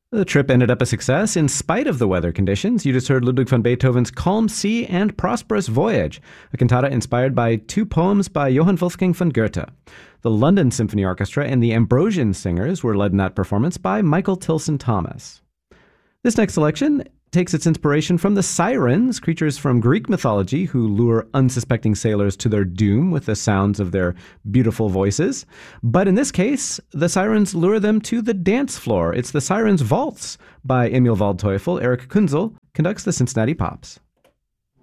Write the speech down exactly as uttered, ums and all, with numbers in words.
The trip ended up a success in spite of the weather conditions. You just heard Ludwig van Beethoven's Calm Sea and Prosperous Voyage, a cantata inspired by two poems by Johann Wolfgang von Goethe. The London Symphony Orchestra and the Ambrosian Singers were led in that performance by Michael Tilson Thomas. This next selection takes its inspiration from the sirens, creatures from Greek mythology who lure unsuspecting sailors to their doom with the sounds of their beautiful voices. But in this case, the sirens lure them to the dance floor. It's the Sirens' Waltz by Emil Waldteufel. Eric Kunzel conducts the Cincinnati Pops.